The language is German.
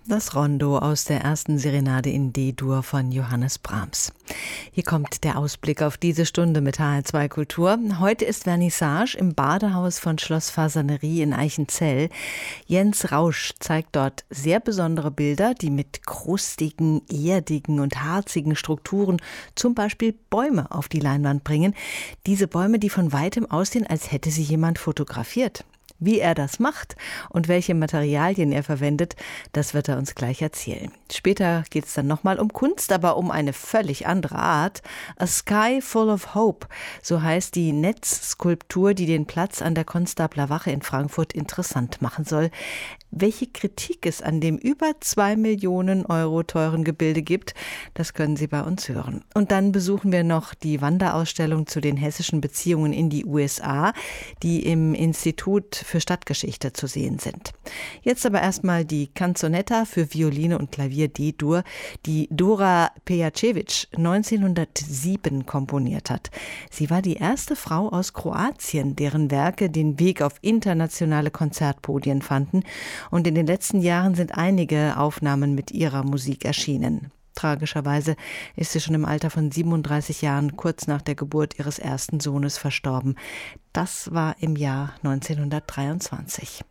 Das Rondo aus der ersten Serenade in D-Dur von Johannes Brahms. Hier kommt der Ausblick auf diese Stunde mit HR2 Kultur. Heute ist Vernissage im Badehaus von Schloss Fasanerie in Eichenzell. Jens Rausch zeigt dort sehr besondere Bilder, die mit krustigen, erdigen und harzigen Strukturen zum Beispiel Bäume auf die Leinwand bringen. Diese Bäume, die von weitem aussehen, als hätte sie jemand fotografiert. Wie er das macht und welche Materialien er verwendet, das wird er uns gleich erzählen. Später geht es dann nochmal um Kunst, aber um eine völlig andere Art. A Sky Full of Hope, so heißt die Netzskulptur, die den Platz an der Konstabler Wache in Frankfurt interessant machen soll. Welche Kritik es an dem über 2 Millionen Euro teuren Gebilde gibt, das können Sie bei uns hören. Und dann besuchen wir noch die Wanderausstellung zu den hessischen Beziehungen in die USA, die im Institut für Stadtgeschichte zu sehen sind. Jetzt aber erstmal die Canzonetta für Violine und Klavier D-Dur, die Dora Pejacevic 1907 komponiert hat. Sie war die erste Frau aus Kroatien, deren Werke den Weg auf internationale Konzertpodien fanden. Und in den letzten Jahren sind einige Aufnahmen mit ihrer Musik erschienen. Tragischerweise ist sie schon im Alter von 37 Jahren kurz nach der Geburt ihres ersten Sohnes verstorben. Das war im Jahr 1923.